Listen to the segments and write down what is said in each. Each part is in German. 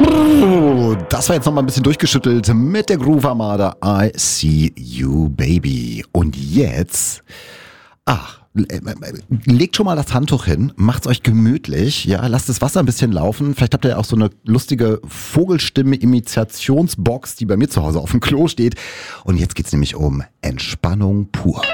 Das war jetzt noch mal ein bisschen durchgeschüttelt mit der Groove Armada I See You Baby. Und jetzt, legt schon mal das Handtuch hin, macht's euch gemütlich, ja, lasst das Wasser ein bisschen laufen. Vielleicht habt ihr auch so eine lustige Vogelstimme-Imitationsbox, die bei mir zu Hause auf dem Klo steht. Und jetzt geht's nämlich um Entspannung pur.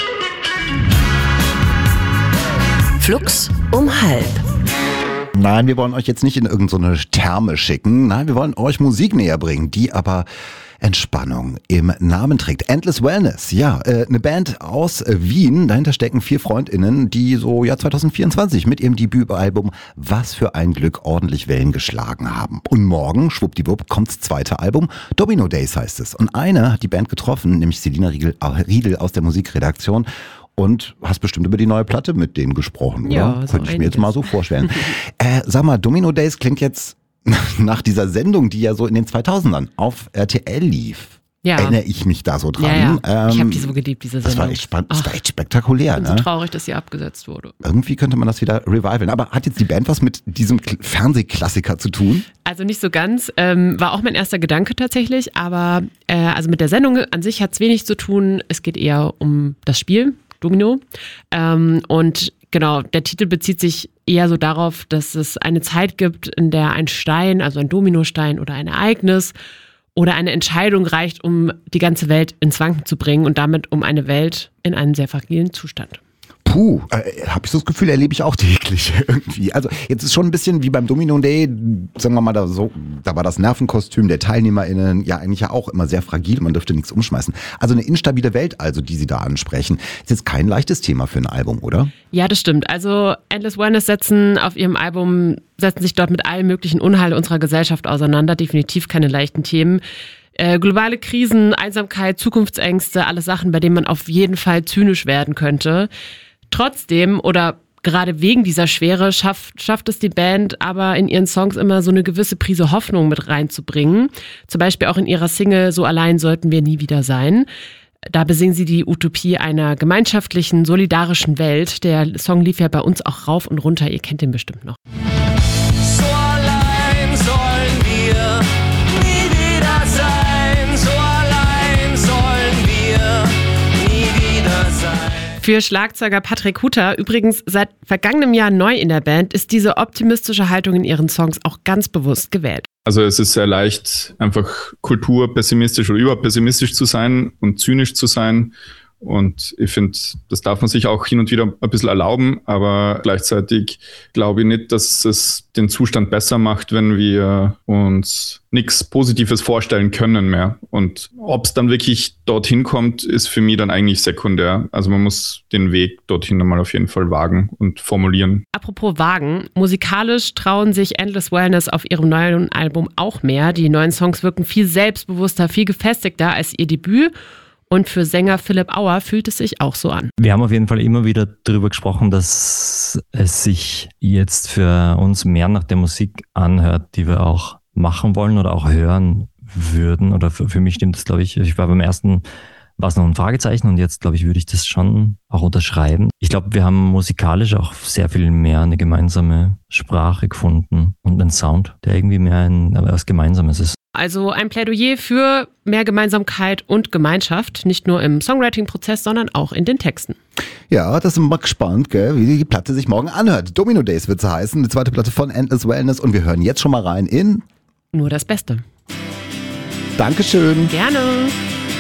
Flux um halb. Nein, wir wollen euch jetzt nicht in irgendeine Therme schicken. Nein, wir wollen euch Musik näher bringen, die aber Entspannung im Namen trägt. Endless Wellness, ja, eine Band aus Wien. Dahinter stecken 4 FreundInnen, die so 2024 mit ihrem Debütalbum Was für ein Glück ordentlich Wellen geschlagen haben. Und morgen, schwuppdiwupp, kommt das zweite Album. Domino Days heißt es. Und eine hat die Band getroffen, nämlich Selina Riedel aus der Musikredaktion. Und hast bestimmt über die neue Platte mit denen gesprochen, oder? Ja, so könnte ich mir jetzt mal so vorstellen. Sag mal, Domino Days klingt jetzt nach dieser Sendung, die ja so in den 2000ern auf RTL lief. Ja. Erinnere ich mich da so dran. Ja. Ich habe die so geliebt, diese Sendung. Das war echt spannend, das war echt spektakulär. Ich bin so traurig, dass sie abgesetzt wurde. Irgendwie könnte man das wieder revivalen. Aber hat jetzt die Band was mit diesem Fernsehklassiker zu tun? Also nicht so ganz. War auch mein erster Gedanke tatsächlich. Aber also mit der Sendung an sich hat es wenig zu tun. Es geht eher um das Spiel, Domino. Und genau, der Titel bezieht sich eher so darauf, dass es eine Zeit gibt, in der ein Stein, also ein Dominostein oder ein Ereignis oder eine Entscheidung reicht, um die ganze Welt ins Wanken zu bringen und damit um eine Welt in einem sehr fragilen Zustand. Puh, habe ich so das Gefühl, erlebe ich auch täglich irgendwie. Also jetzt ist schon ein bisschen wie beim Domino Day, sagen wir mal da war das Nervenkostüm der TeilnehmerInnen ja eigentlich ja auch immer sehr fragil, man dürfte nichts umschmeißen. Also eine instabile Welt also, die sie da ansprechen. Ist jetzt kein leichtes Thema für ein Album, oder? Ja, das stimmt. Also Endless Wellness setzen sich dort mit allen möglichen Unheil unserer Gesellschaft auseinander. Definitiv keine leichten Themen. Globale Krisen, Einsamkeit, Zukunftsängste, alles Sachen, bei denen man auf jeden Fall zynisch werden könnte. Trotzdem oder gerade wegen dieser Schwere schafft es die Band aber in ihren Songs immer so eine gewisse Prise Hoffnung mit reinzubringen. Zum Beispiel auch in ihrer Single So allein sollten wir nie wieder sein. Da besingen sie die Utopie einer gemeinschaftlichen, solidarischen Welt. Der Song lief ja bei uns auch rauf und runter, ihr kennt den bestimmt noch. So allein sollen wir nie wieder sein. So allein sollen wir nie wieder sein. Für Schlagzeuger Patrick Hutter, übrigens seit vergangenem Jahr neu in der Band, ist diese optimistische Haltung in ihren Songs auch ganz bewusst gewählt. Also es ist sehr leicht, einfach kulturpessimistisch oder überpessimistisch zu sein und zynisch zu sein. Und ich finde, das darf man sich auch hin und wieder ein bisschen erlauben, aber gleichzeitig glaube ich nicht, dass es den Zustand besser macht, wenn wir uns nichts Positives vorstellen können mehr. Und ob es dann wirklich dorthin kommt, ist für mich dann eigentlich sekundär. Also man muss den Weg dorthin einmal auf jeden Fall wagen und formulieren. Apropos wagen, musikalisch trauen sich Endless Wellness auf ihrem neuen Album auch mehr. Die neuen Songs wirken viel selbstbewusster, viel gefestigter als ihr Debüt. Und für Sänger Philipp Auer fühlt es sich auch so an. Wir haben auf jeden Fall immer wieder darüber gesprochen, dass es sich jetzt für uns mehr nach der Musik anhört, die wir auch machen wollen oder auch hören würden. Oder für mich stimmt das, glaube ich. Ich war beim ersten, war es noch ein Fragezeichen und jetzt, glaube ich, würde ich das schon auch unterschreiben. Ich glaube, wir haben musikalisch auch sehr viel mehr eine gemeinsame Sprache gefunden und einen Sound, der irgendwie mehr was Gemeinsames ist. Also ein Plädoyer für mehr Gemeinsamkeit und Gemeinschaft, nicht nur im Songwriting-Prozess, sondern auch in den Texten. Ja, das ist mal gespannt, gell, wie die Platte sich morgen anhört. Domino Days wird sie heißen, die zweite Platte von Endless Wellness und wir hören jetzt schon mal rein in Nur das Beste. Dankeschön. Gerne.